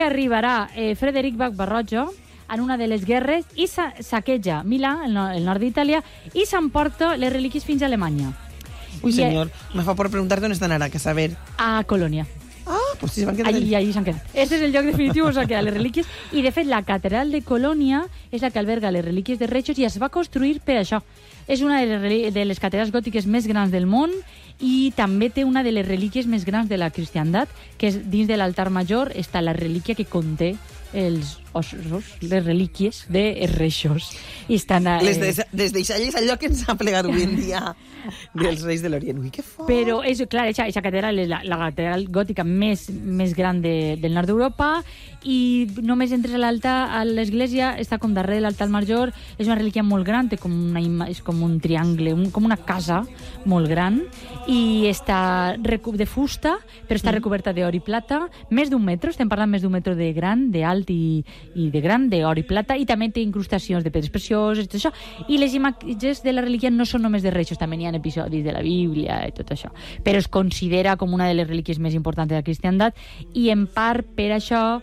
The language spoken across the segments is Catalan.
arribarà Frederic Barbarossa en una de les guerres i saqueja Milà, el nord d'Itàlia, i s'emporta les relíquies fins a Alemanya. Uy, señor, me fa por preguntar dónde están ahora, que saber. A Colònia. Ah, pues sí, se van quedar Allí s'han quedat. Este és el lloc definitiu on s'han quedat les relíquies. I, de fet, la catedral de Colònia és la que alberga les relíquies de Reixos i es va construir per això. És una de les catedrals gòtiques més grans del món i també té una de les relíquies més grans de la cristiandat, que és dins de l'altar major està la relíquia que conté els ossos, les relíquies de Reixos. I estan les deixalles allò que ens ha plegat avui en dia dels Reis de l'Orient. Ui, que fort! Però, clar, aquesta catedral és la catedral gòtica més gran del nord d'Europa i només entres a l'església, està com darrere de l'altar major, és una relíquia molt gran, té és com un triangle, com una casa molt gran, i està de fusta, però està recoberta d'or i plata, més d'un metre, estem parlant més d'un metre de gran, d'alt i de gran, d'or i plata, i també té incrustacions de pedres precioses, tot això. I les imatges de la relíquia no són només de Reixos, també n'hi ha episodis de la Bíblia i tot això. Però es considera com una de les relíquies més importants de la cristiandat i, en part, per això,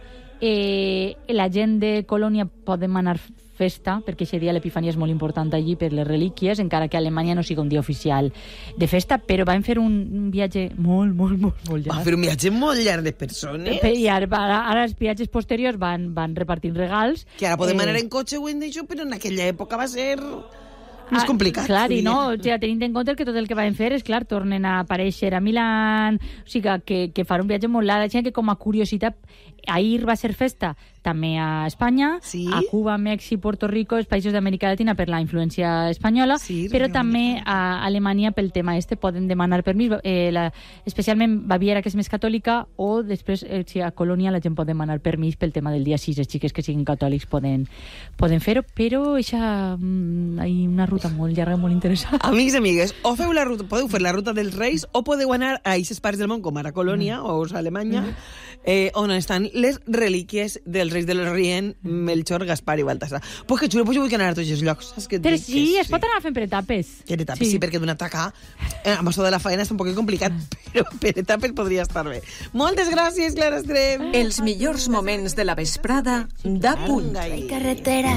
la gent de Colònia pot demanar festa, perquè aquest dia l'Epifania és molt important allí per les relíquies, encara que a Alemanya no sigui un dia oficial de festa, però van fer un viatge molt llarg. Van fer un viatge molt llarg de persones. I ara els viatges posteriors van repartint regals. Que ara podem anar en cotxe, ho hem dit, però en aquella època va ser més complicat. Clar, i no, tenint en compte que tot el que van fer és, clar, tornen a aparèixer a Milán, o sigui que fan un viatge molt llarg, que com a curiositat, ahir va ser festa també a Espanya, sí? A Cuba, Mèxic, Puerto Rico, els països d'Amèrica Latina per la influència espanyola, sí, però també a Alemanya pel tema poden demanar permís, especialment Baviera, que és més catòlica, o després a Colònia la gent pot demanar permís pel tema del dia 6, els xiques que siguin catòlics poden fer-ho, però hi ha una ruta molt llarga, molt interessant. Amics i amigues, podeu fer la ruta dels Reis o podeu anar a aquestes parts del món, com ara Colònia o a Alemanya, on estan les relíquies dels Reis de l'Orient, Melchor, Gaspar i Baltasar. Pues que xulo, pues jo vull anar a tots els llocs. Però sí, es pot anar fent per etapes. Per etapes, sí, perquè d'una taca, amb això de la faena és un poc complicat, però per etapes podria estar bé. Moltes gràcies, Clara Estrem. Els millors moments de la vesprada d'A Punt. Carretera.